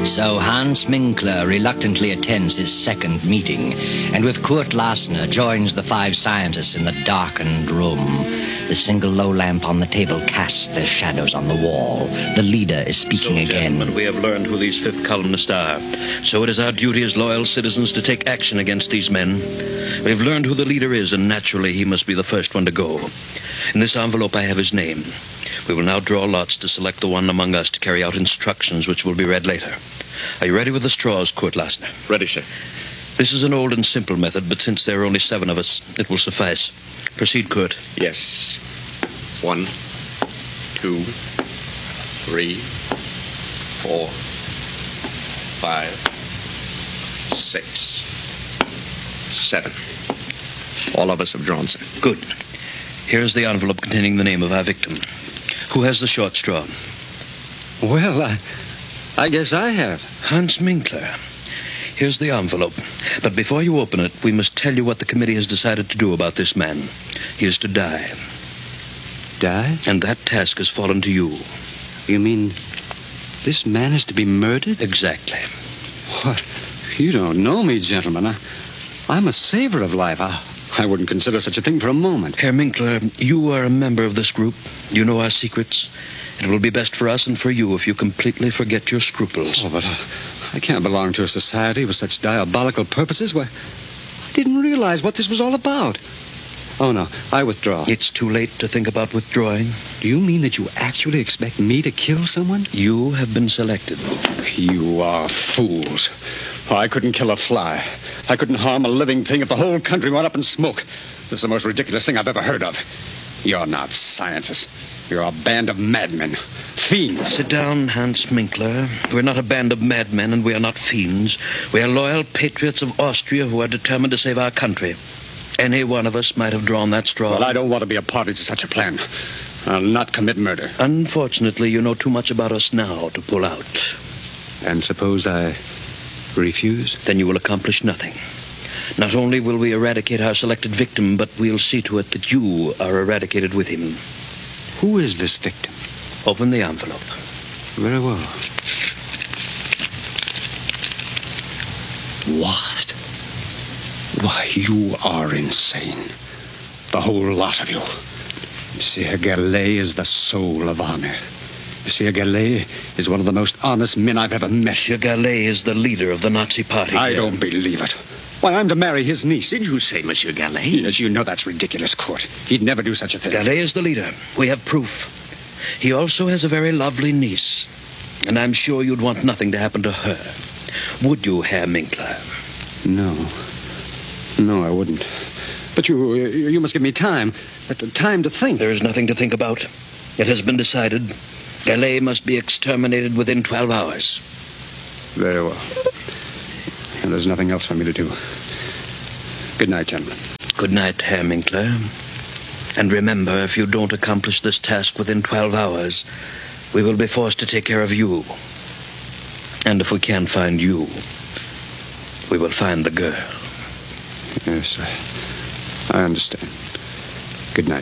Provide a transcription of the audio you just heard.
So Hans Minkler reluctantly attends his second meeting, and with Kurt Lassner joins the 5 scientists in the darkened room. The single low lamp on the table casts their shadows on the wall. The leader is speaking again. Gentlemen, we have learned who these 5th columnists are. So it is our duty as loyal citizens to take action against these men. We have learned who the leader is, and naturally he must be the first one to go. In this envelope I have his name. We will now draw lots to select the one among us to carry out instructions which will be read later. Are you ready with the straws, Kurt Lassner? Ready, sir. This is an old and simple method, but since there are only 7 of us, it will suffice. Proceed, Kurt. Yes. 1, 2, 3, 4, 5, 6, 7. All of us have drawn, sir. Good. Here's the envelope containing the name of our victim. Who has the short straw? Well, I guess I have. Hans Minkler. Here's the envelope. But before you open it, we must tell you what the committee has decided to do about this man. He is to die. Die? And that task has fallen to you. You mean this man is to be murdered? Exactly. What? You don't know me, gentlemen. I'm a saver of life. I wouldn't consider such a thing for a moment. Herr Minkler, you are a member of this group. You know our secrets. It will be best for us and for you if you completely forget your scruples. Oh, but I can't belong to a society with such diabolical purposes. Why, I didn't realize what this was all about. Oh, no, I withdraw. It's too late to think about withdrawing. Do you mean that you actually expect me to kill someone? You have been selected. You are fools. Oh, I couldn't kill a fly. I couldn't harm a living thing if the whole country went up in smoke. This is the most ridiculous thing I've ever heard of. You're not scientists. You're a band of madmen. Fiends. Sit down, Hans Minkler. We're not a band of madmen, and we are not fiends. We are loyal patriots of Austria who are determined to save our country. Any one of us might have drawn that straw. Well, I don't want to be a party to such a plan. I'll not commit murder. Unfortunately, you know too much about us now to pull out. And suppose I refuse? Then you will accomplish nothing. Not only will we eradicate our selected victim, but we'll see to it that you are eradicated with him. Who is this victim? Open the envelope. Very well. What? Why, you are insane. The whole lot of you. Monsieur Gallet is the soul of honor. Monsieur Gallet is one of the most honest men I've ever met. Monsieur Gallet is the leader of the Nazi party. I don't believe it. Why, I'm to marry his niece. Did you say Monsieur Gallet? Yes, you know that's ridiculous, Court. He'd never do such a thing. Gallet is the leader. We have proof. He also has a very lovely niece. And I'm sure you'd want nothing to happen to her. Would you, Herr Minkler? No. No, I wouldn't. But you must give me time. Time to think. There is nothing to think about. It has been decided. Gallet must be exterminated within 12 hours. Very well. And there's nothing else for me to do. Good night, gentlemen. Good night, Herr Minkler. And remember, if you don't accomplish this task within 12 hours, we will be forced to take care of you. And if we can't find you, we will find the girl. Yes, I understand. Good night.